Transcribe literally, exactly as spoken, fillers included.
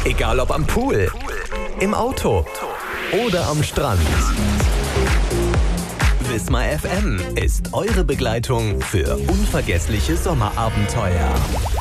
Egal ob am Pool, im Auto oder am Strand. Wismar F M ist eure Begleitung für unvergessliche Sommerabenteuer.